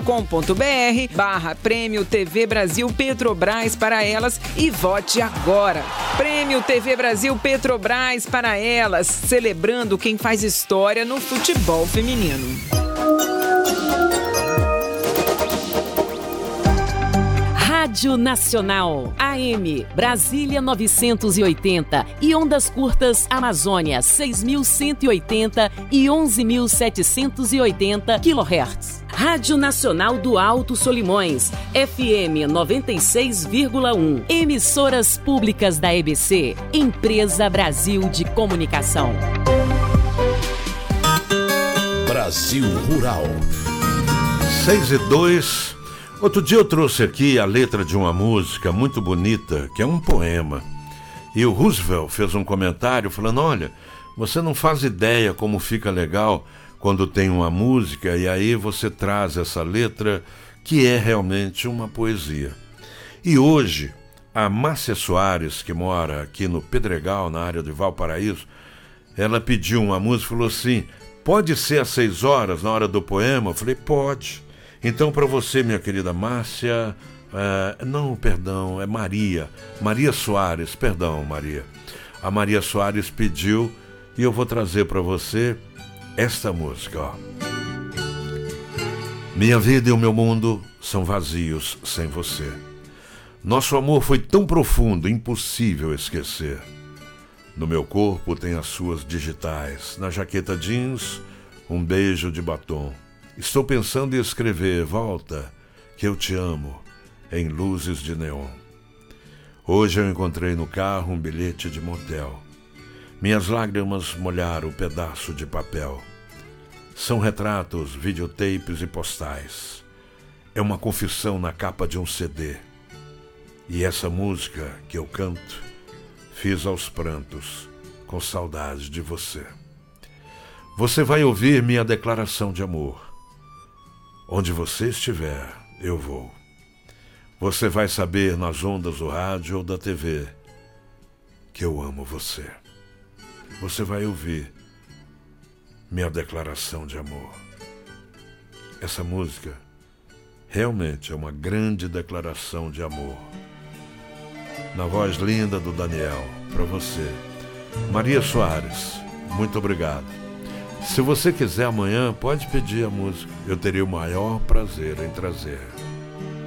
Prêmio TV Brasil Petrobras para elas e vote agora. Prêmio TV Brasil Petrobras para elas, celebrando quem faz história no futebol feminino. Rádio Nacional, AM, Brasília 980 e ondas curtas Amazônia 6.180 e 11.780 kHz. Rádio Nacional do Alto Solimões, FM 96,1. Emissoras públicas da EBC, Empresa Brasil de Comunicação. Brasil Rural. 6:02. Outro dia eu trouxe aqui a letra de uma música muito bonita, que é um poema. E o Roosevelt fez um comentário falando, olha, você não faz ideia como fica legal quando tem uma música e aí você traz essa letra que é realmente uma poesia. E hoje, a Márcia Soares, que mora aqui no Pedregal, na área de Valparaíso, ela pediu uma música e falou assim, pode ser às 6 horas na hora do poema? Eu falei, pode. Então, para você, minha querida Márcia, é Maria Soares, perdão, Maria. A Maria Soares pediu e eu vou trazer para você esta música, ó. Minha vida e o meu mundo são vazios sem você. Nosso amor foi tão profundo, impossível esquecer. No meu corpo tem as suas digitais, na jaqueta jeans, um beijo de batom. Estou pensando em escrever, volta, que eu te amo, em luzes de neon. Hoje eu encontrei no carro um bilhete de motel. Minhas lágrimas molharam o pedaço de papel. São retratos, videotapes e postais. É uma confissão na capa de um CD. E essa música que eu canto, fiz aos prantos, com saudade de você. Você vai ouvir minha declaração de amor. Onde você estiver, eu vou. Você vai saber nas ondas do rádio ou da TV que eu amo você. Você vai ouvir minha declaração de amor. Essa música realmente é uma grande declaração de amor. Na voz linda do Daniel, para você. Maria Soares, muito obrigado. Se você quiser amanhã, pode pedir a música. Eu teria o maior prazer em trazer.